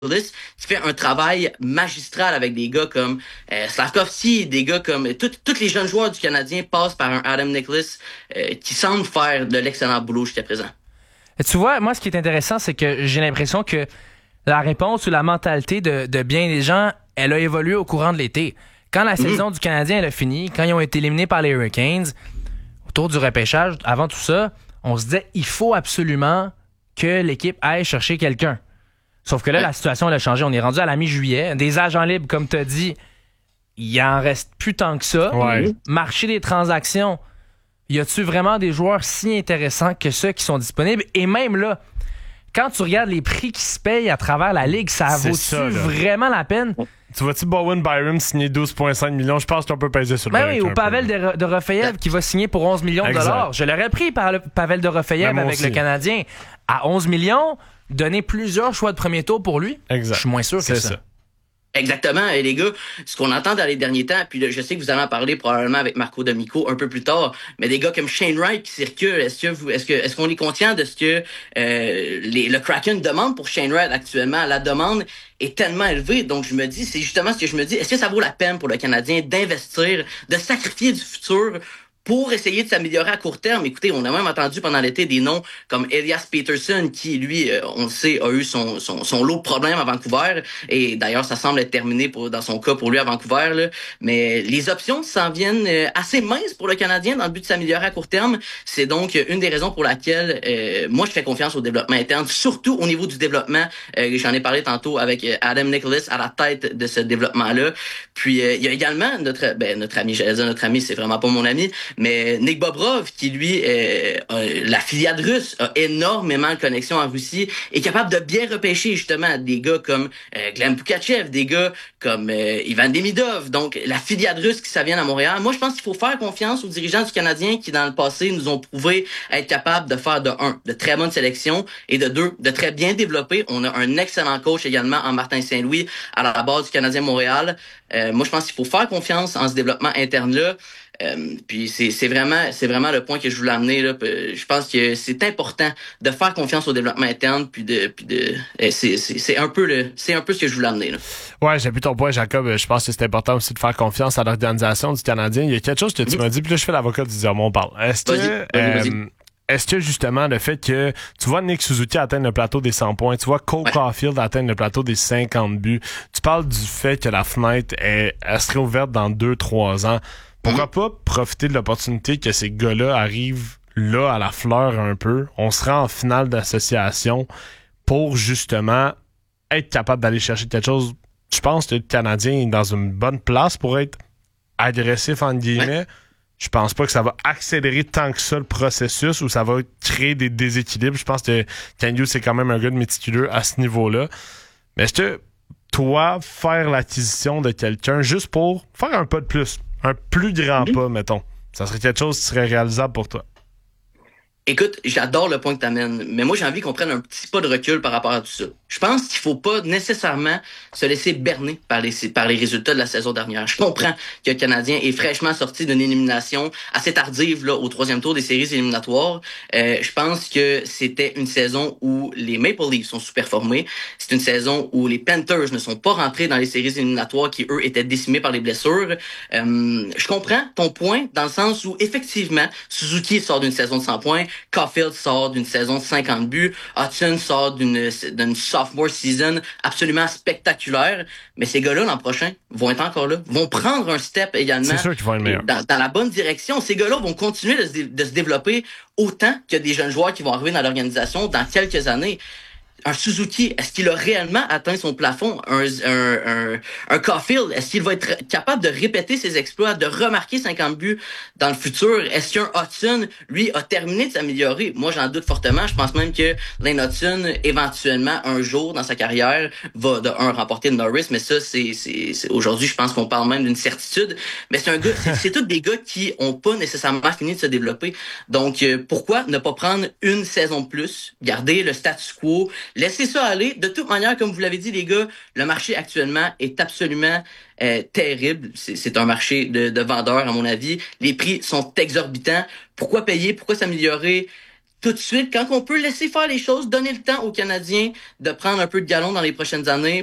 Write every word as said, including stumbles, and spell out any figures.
Nicholas, qui fait un travail magistral avec des gars comme euh, Slavkovsky, des gars comme tous tous les jeunes joueurs du Canadien passent par un Adam Nicholas euh, qui semble faire de l'excellent boulot jusqu'à présent. Et tu vois, moi, ce qui est intéressant, c'est que j'ai l'impression que la réponse ou la mentalité de, de bien des gens, elle a évolué au courant de l'été. Quand la mm-hmm. saison du Canadien elle a fini, quand ils ont été éliminés par les Hurricanes, autour du repêchage, avant tout ça, on se disait il faut absolument que l'équipe aille chercher quelqu'un. Sauf que là, la situation elle a changé. On est rendu à la mi-juillet. Des agents libres, comme tu as dit, il en reste plus tant que ça. Ouais. Marché des transactions, y a-tu vraiment des joueurs si intéressants que ceux qui sont disponibles? Et même là, quand tu regardes les prix qui se payent à travers la Ligue, ça C'est vaut-tu ça, vraiment la peine? Tu vois-tu Bowen Byram signer douze virgule cinq millions? Je pense qu'on peut peser sur le Ben break oui, ou un Pavel peu. de, de Refeyev qui va signer pour onze millions de Exact. dollars. Je l'aurais pris par le Pavel de Refeyev Ben, moi avec aussi. le Canadien. À onze millions, donner plusieurs choix de premier tour pour lui, Exact. je suis moins sûr que C'est ça. ça. Exactement. Et les gars, ce qu'on entend dans les derniers temps, puis là, je sais que vous allez en parler probablement avec Marco D'Amico un peu plus tard, mais des gars comme Shane Wright qui circulent, est-ce que vous, est-ce que, est-ce qu'on est conscient de ce que euh, les, le Kraken demande pour Shane Wright actuellement? La demande est tellement élevée, donc je me dis, c'est justement ce que je me dis, est-ce que ça vaut la peine pour le Canadien d'investir, de sacrifier du futur pour essayer de s'améliorer à court terme? Écoutez, on a même entendu pendant l'été des noms comme Elias Peterson, qui, lui, euh, on le sait, a eu son, son, son lot de problèmes à Vancouver. Et d'ailleurs, ça semble être terminé pour, dans son cas pour lui à Vancouver. Là. Mais les options s'en viennent euh, assez minces pour le Canadien dans le but de s'améliorer à court terme. C'est donc une des raisons pour laquelle euh, moi, je fais confiance au développement interne, surtout au niveau du développement. Euh, j'en ai parlé tantôt avec Adam Nicholas à la tête de ce développement-là. Puis, euh, il y a également notre, ben, notre ami, j'allais dire notre ami, c'est vraiment pas mon ami, mais Nick Bobrov, qui lui, euh, euh, la filiale russe, a énormément de connexions en Russie, est capable de bien repêcher justement des gars comme euh, Glenn Pukachev, des gars comme euh, Ivan Demidov. Donc, la filiale russe qui ça vient à Montréal. Moi, je pense qu'il faut faire confiance aux dirigeants du Canadien qui, dans le passé, nous ont prouvé être capables de faire de un, de très bonnes sélections et de deux, de très bien développer. On a un excellent coach également en Martin Saint-Louis à la base du Canadien Montréal. Euh, moi, je pense qu'il faut faire confiance en ce développement interne-là. Euh, puis c'est, c'est vraiment c'est vraiment le point que je voulais amener là. Je pense que c'est important de faire confiance au développement interne puis de puis de c'est c'est c'est un peu le c'est un peu ce que je voulais amener là. Ouais, j'ai vu ton point, Jacob. Je pense que c'est important aussi de faire confiance à l'organisation du Canadien. Il y a quelque chose que tu mmh. m'as dit, puis là je fais l'avocat du diable, on parle. Est-ce que vas-y, vas-y, vas-y. Euh, Est-ce que justement le fait que tu vois Nick Suzuki atteindre le plateau des cent points, tu vois Cole ouais. Caulfield atteindre le plateau des cinquante buts, tu parles du fait que la fenêtre est, elle serait ouverte dans deux trois ans. Pourquoi mm-hmm. pas profiter de l'opportunité que ces gars-là arrivent là à la fleur un peu, on se rend en finale d'association pour justement être capable d'aller chercher quelque chose. Je pense que le Canadien est dans une bonne place pour être agressif entre guillemets. Ouais. Je pense pas que ça va accélérer tant que ça le processus ou ça va créer des déséquilibres. Je pense que Ken Hughes, c'est quand même un gars de méticuleux à ce niveau-là. Mais est-ce que toi, faire l'acquisition de quelqu'un juste pour faire un pas de plus, un plus grand mm-hmm. pas, mettons, ça serait quelque chose qui serait réalisable pour toi? Écoute, j'adore le point que t'amènes, mais moi j'ai envie qu'on prenne un petit pas de recul par rapport à tout ça. Je pense qu'il faut pas nécessairement se laisser berner par les par les résultats de la saison dernière. Je comprends que le Canadien est fraîchement sorti d'une élimination assez tardive là au troisième tour des séries éliminatoires. Euh, je pense que c'était une saison où les Maple Leafs sont sous-performés. C'est une saison où les Panthers ne sont pas rentrés dans les séries éliminatoires qui eux étaient décimés par les blessures. Euh, je comprends ton point dans le sens où effectivement Suzuki sort d'une saison de cent points. Caulfield sort d'une saison de cinquante buts. Hudson sort d'une, d'une sophomore season absolument spectaculaire. Mais ces gars-là, l'an prochain, vont être encore là. Vont prendre un step également. C'est sûr qu'ils vont être meilleurs. Dans, dans la bonne direction. Ces gars-là vont continuer de se, de se développer autant que des jeunes joueurs qui vont arriver dans l'organisation dans quelques années. Un Suzuki, est-ce qu'il a réellement atteint son plafond? Un, un, un, un Caulfield, est-ce qu'il va être capable de répéter ses exploits, de remarquer cinquante buts dans le futur? Est-ce qu'un Hudson, lui, a terminé de s'améliorer? Moi, j'en doute fortement. Je pense même que Lane Hudson, éventuellement, un jour dans sa carrière, va de un remporter le Norris, mais ça, c'est, c'est, c'est aujourd'hui, je pense qu'on parle même d'une certitude. Mais c'est un gars, c'est, c'est tous des gars qui ont pas nécessairement fini de se développer. Donc, euh, pourquoi ne pas prendre une saison de plus, garder le status quo? Laissez ça aller. De toute manière, comme vous l'avez dit, les gars, le marché actuellement est absolument euh, terrible. C'est, c'est un marché de, de vendeurs, à mon avis. Les prix sont exorbitants. Pourquoi payer? Pourquoi s'améliorer? tout de suite, quand on peut laisser faire les choses, donner le temps aux Canadiens de prendre un peu de galon dans les prochaines années,